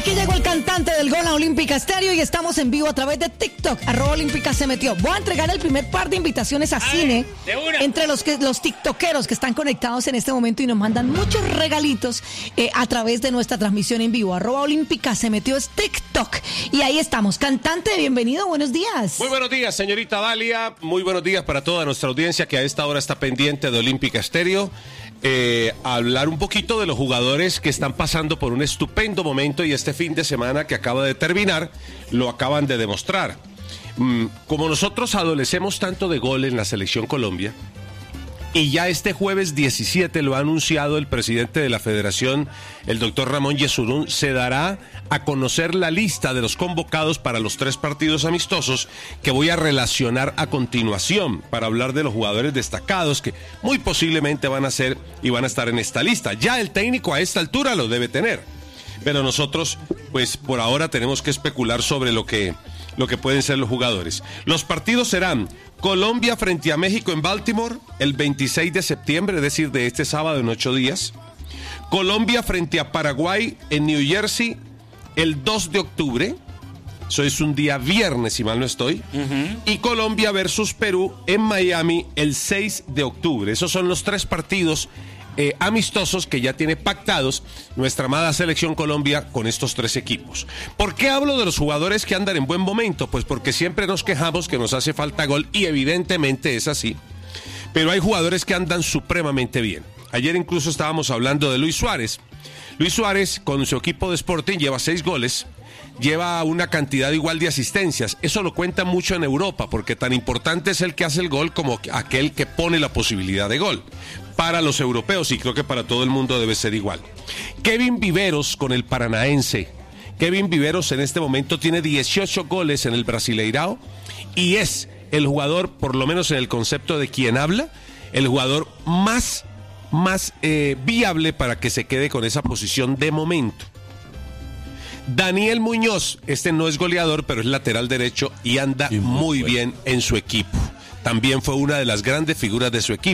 Aquí llegó el cantante del Gol a Olímpica Estéreo y estamos en vivo a través de TikTok, @Olímpica se metió. Voy a entregar el primer par de invitaciones a cine entre los tiktokeros que están conectados en este momento y nos mandan muchos regalitos a través de nuestra transmisión en vivo. @Olímpica se metió es TikTok y ahí estamos. Cantante, bienvenido, buenos días. Muy buenos días, señorita Dalia. Muy buenos días para toda nuestra audiencia que a esta hora está pendiente de Olímpica Estéreo. Hablar un poquito de los jugadores que están pasando por un estupendo momento y este fin de semana que acaba de terminar lo acaban de demostrar. Como nosotros adolecemos tanto de gol en la Selección Colombia, y ya este jueves 17 lo ha anunciado el presidente de la Federación, el doctor Ramón Yesurún, se dará a conocer la lista de los convocados para los 3 partidos amistosos que voy a relacionar a continuación para hablar de los jugadores destacados que muy posiblemente van a ser y van a estar en esta lista. Ya el técnico a esta altura lo debe tener, pero nosotros pues por ahora tenemos que especular sobre lo que pueden ser los jugadores. Los partidos serán Colombia frente a México en Baltimore el 26 de septiembre, es decir, de este sábado en 8 días. Colombia frente a Paraguay en New Jersey el 2 de octubre. Eso es un día viernes, si mal no estoy. Y Colombia versus Perú en Miami el 6 de octubre. Esos son los 3 partidos amistosos que ya tiene pactados nuestra amada Selección Colombia con estos 3 equipos. ¿Por qué hablo de los jugadores que andan en buen momento? Pues porque siempre nos quejamos que nos hace falta gol y evidentemente es así, pero hay jugadores que andan supremamente bien. Ayer incluso estábamos hablando de Luis Suárez. Luis Suárez con su equipo de Sporting lleva 6 goles, lleva una cantidad igual de asistencias. Eso lo cuenta mucho en Europa, porque tan importante es el que hace el gol como aquel que pone la posibilidad de gol. Para los europeos, y creo que para todo el mundo debe ser igual. Kevin Viveros con el Paranaense. Kevin Viveros en este momento tiene 18 goles en el Brasileirao y es el jugador, por lo menos en el concepto de quien habla, el jugador más viable para que se quede con esa posición de momento. Daniel Muñoz, este no es goleador, pero es lateral derecho y anda muy bien en su equipo. También fue una de las grandes figuras de su equipo.